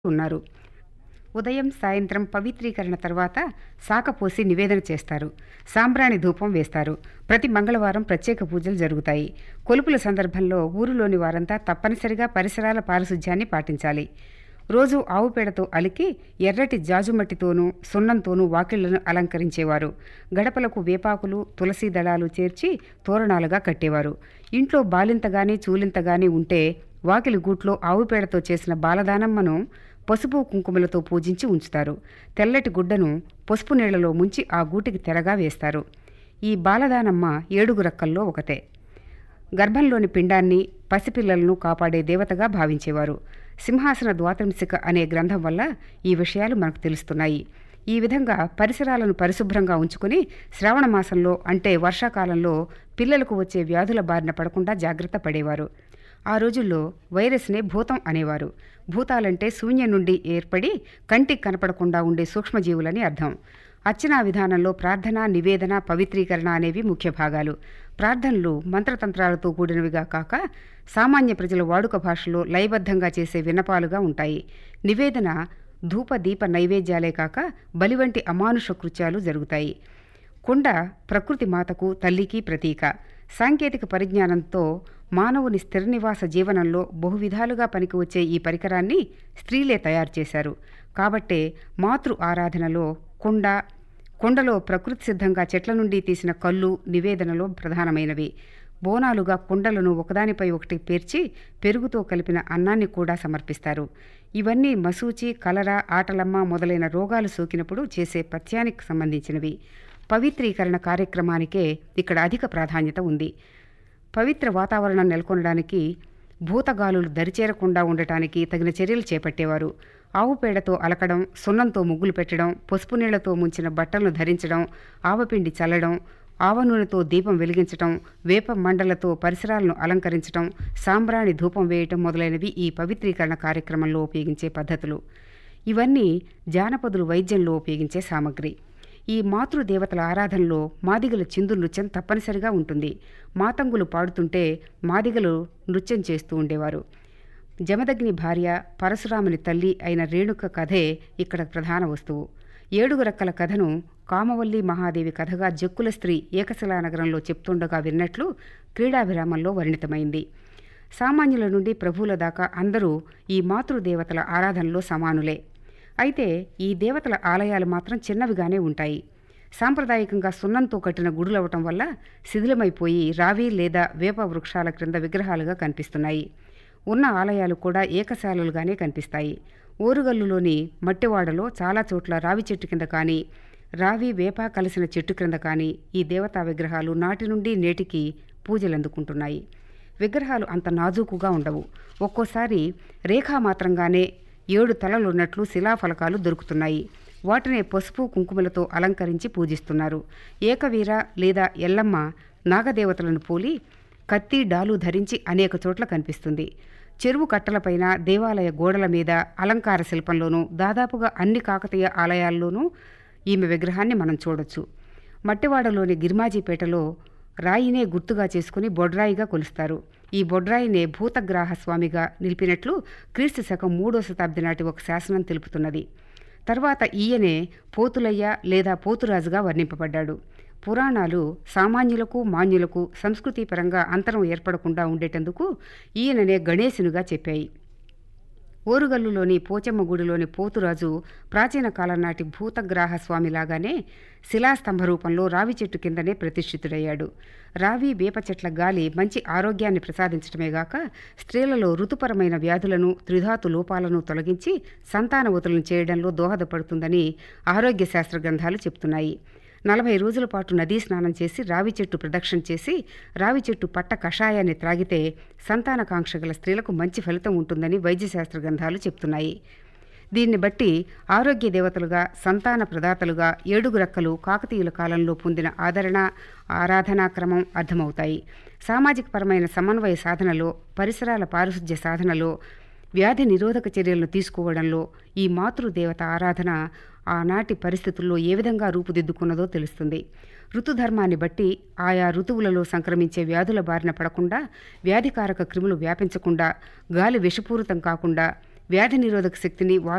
ఉన్నారు. ఉదయం, సాయంత్రం పవిత్రీకరణ తర్వాత సాకపోసి నివేదన చేస్తారు. సాంబ్రాణి ధూపం వేస్తారు. ప్రతి మంగళవారం ప్రత్యేక పూజలు జరుగుతాయి. కొలుపుల సందర్భంలో ఊరిలోని వారంతా తప్పనిసరిగా పరిసరాల పారిశుధ్యాన్ని పాటించాలి. రోజూ ఆవు పేడతో అలికి ఎర్రటి జాజుమట్టితోనూ సున్నంతోనూ వాకిళ్లను అలంకరించేవారు. గడపలకు వేపాకులు, తులసీ దళాలు చేర్చి తోరణాలుగా కట్టేవారు. ఇంట్లో బాలింతగాని చూలింతగాని ఉంటే వాకిలి గూట్లో ఆవు పేడతో చేసిన బాలదానమ్మను పసుపు కుంకుమలతో పూజించి ఉంచుతారు. తెల్లటి గుడ్డను పసుపు నీళ్లలో ముంచి ఆ గూటికి తెరగా వేస్తారు. ఈ బాలదానమ్మ 7 రక్కల్లో ఒకతే. గర్భంలోని పిండాన్ని, పసిపిల్లలను కాపాడే దేవతగా భావించేవారు. సింహాసన ద్వాతంసిక అనే గ్రంథం వల్ల ఈ విషయాలు మనకు తెలుస్తున్నాయి. ఈ విధంగా పరిసరాలను పరిశుభ్రంగా ఉంచుకుని శ్రావణ మాసంలో అంటే వర్షాకాలంలో పిల్లలకు వచ్చే వ్యాధుల బారిన పడకుండా జాగ్రత్త పడేవారు. ఆ రోజుల్లో వైరస్నే భూతం అనేవారు. భూతాలంటే శూన్యం నుండి ఏర్పడి కంటికి కనపడకుండా ఉండే సూక్ష్మజీవులని అర్థం. అర్చనా విధానంలో ప్రార్థన, నివేదన, పవిత్రీకరణ అనేవి ముఖ్య భాగాలు. ప్రార్థనలు మంత్రతంత్రాలతో కూడినవిగా కాక సామాన్య ప్రజల వాడుక భాషలో లయబద్ధంగా చేసే విన్నపాలుగా ఉంటాయి. నివేదన ధూప దీప నైవేద్యాలే కాక బలి వంటి అమానుష కృత్యాలు జరుగుతాయి. కుండ ప్రకృతి మాతకు, తల్లికి ప్రతీక. సాంకేతిక పరిజ్ఞానంతో మానవుని స్థిర నివాస జీవనంలో బహువిధాలుగా పనికి వచ్చే ఈ పరికరాన్ని స్త్రీలే తయారు చేశారు. కాబట్టే మాతృ ఆరాధనలో కుండలో ప్రకృతి సిద్ధంగా చెట్ల నుండి తీసిన కళ్ళు నివేదనలో ప్రధానమైనవి. బోనాలుగా కుండలను ఒకదానిపై ఒకటి పేర్చి పెరుగుతో కలిపిన అన్నాన్ని కూడా సమర్పిస్తారు. ఇవన్నీ మసూచి, కలరా, ఆటలమ్మ మొదలైన రోగాలు సోకినప్పుడు చేసే పథ్యానికి సంబంధించినవి. పవిత్రీకరణ కార్యక్రమానికే ఇక్కడ అధిక ప్రాధాన్యత ఉంది. పవిత్ర వాతావరణం నెలకొనడానికి, భూతగాలులు దరిచేరకుండా ఉండటానికి తగిన చర్యలు చేపట్టేవారు. ఆవు పేడతో అలకడం, సున్నంతో ముగ్గులు పెట్టడం, పసుపు నీళ్లతో ముంచిన బట్టలను ధరించడం, ఆవపిండి చల్లడం, ఆవ నూనెతో దీపం వెలిగించటం, వేప మండలతో పరిసరాలను అలంకరించటం, సాంబ్రాణి ధూపం వేయటం మొదలైనవి ఈ పవిత్రీకరణ కార్యక్రమంలో ఉపయోగించే పద్ధతులు. ఇవన్నీ జానపదులు వైద్యంలో ఉపయోగించే సామగ్రి. ఈ మాతృదేవతల ఆరాధనలో మాదిగల చిందు నృత్యం తప్పనిసరిగా ఉంటుంది. మాతంగులు పాడుతుంటే మాదిగలు నృత్యం చేస్తూ ఉండేవారు. జమదగ్ని భార్య, పరశురాముని తల్లి అయిన రేణుక కథే ఇక్కడ ప్రధాన వస్తువు. 7 రక్కల కథను కామవల్లి మహాదేవి కథగా జక్కుల స్త్రీ ఏకశిలానగరంలో చెప్తుండగా విన్నట్లు క్రీడాభిరామంలో వర్ణితమైంది. సామాన్యుల నుండి ప్రభువుల దాకా అందరూ ఈ మాతృదేవతల ఆరాధనలో సమానులే. అయితే ఈ దేవతల ఆలయాలు మాత్రం చిన్నవిగానే ఉంటాయి. సాంప్రదాయకంగా సున్నంతో కట్టిన గుడులవటం వల్ల శిథిలమైపోయి రావి లేదా వేప వృక్షాల క్రింద విగ్రహాలుగా కనిపిస్తున్నాయి. ఉన్న ఆలయాలు కూడా ఏకశాలలుగానే కనిపిస్తాయి. ఓరుగల్లులోని మట్టివాడలో చాలా చోట్ల రావి చెట్టు కింద కానీ, రావి వేప కలిసిన చెట్టు క్రింద కానీ ఈ దేవతా విగ్రహాలు నాటి నుండి నేటికి పూజలందుకుంటున్నాయి. విగ్రహాలు అంత నాజూకుగా ఉండవు. ఒక్కోసారి రేఖామాత్రంగానే 7 తలలున్నట్లు శిలాఫలకాలు దొరుకుతున్నాయి. వాటినే పసుపు కుంకుమలతో అలంకరించి పూజిస్తున్నారు. ఏకవీర లేదా ఎల్లమ్మ నాగదేవతలను పోలి కత్తి, డాలు ధరించి అనేక చోట్ల కనిపిస్తుంది. చెరువు కట్టలపైన, దేవాలయ గోడల మీద, అలంకార శిల్పంలోనూ దాదాపుగా అన్ని కాకతీయ ఆలయాల్లోనూ ఈమె విగ్రహాన్ని మనం చూడొచ్చు. మట్టివాడలోని గిరిమాజీపేటలో రాయినే గుర్తుగా చేసుకుని బొడ్రాయిగా కొలుస్తారు. ఈ బొడ్రాయినే భూతగ్రాహ స్వామిగా నిలిపినట్లు క్రీస్తు శకం 3వ శతాబ్ది నాటి ఒక శాసనం తెలుపుతున్నది. తర్వాత ఈయనే పోతులయ్య లేదా పోతురాజుగా వర్ణింపబడ్డాడు. పురాణాలు సామాన్యులకు, మాన్యులకు సంస్కృతిపరంగా అంతరం ఏర్పడకుండా ఉండేటందుకు ఈయననే గణేశునిగా చెప్పాయి. ఓరుగల్లులోని పోచమ్మ గుడిలోని పోతురాజు ప్రాచీన కాలం నాటి భూతగ్రాహ స్వామిలాగానే శిలాస్తంభ రూపంలో రావి చెట్టు కిందనే ప్రతిష్ఠితుడయ్యాడు. రావి, వేప చెట్ల గాలి మంచి ఆరోగ్యాన్ని ప్రసాదించడమేగాక స్త్రీలలో ఋతుపరమైన వ్యాధులను, త్రిధాతు లోపాలను తొలగించి సంతానవతులను చేయడంలో దోహదపడుతుందని ఆరోగ్య శాస్త్ర గ్రంథాలు చెప్తున్నాయి. 40 రోజుల పాటు నదీ స్నానం చేసి రావి చెట్టు ప్రదక్షిణ చేసి రావి చెట్టు పట్ట కషాయాన్ని త్రాగితే సంతానకాంక్ష గల స్త్రీలకు మంచి ఫలితం ఉంటుందని వైద్యశాస్త్ర గ్రంథాలు చెప్తున్నాయి. దీన్ని బట్టి ఆరోగ్య దేవతలుగా, సంతాన ప్రదాతలుగా 7 రక్కలు కాకతీయుల కాలంలో పొందిన ఆదరణ, ఆరాధనా క్రమం అర్థమవుతాయి. సామాజికపరమైన సమన్వయ సాధనలో, పరిసరాల పారిశుధ్య సాధనలో, వ్యాధి నిరోధక చర్యలను తీసుకోవడంలో ఈ మాతృదేవత ఆరాధన ఆనాటి పరిస్థితుల్లో ఏ విధంగా రూపుదిద్దుకున్నదో తెలుస్తుంది. ఋతుధర్మాన్ని బట్టి ఆయా ఋతువులలో సంక్రమించే వ్యాధుల బారిన పడకుండా, వ్యాధికారక క్రిములు వ్యాపించకుండా, గాలి విషపూరితం కాకుండా, వ్యాధి నిరోధక శక్తిని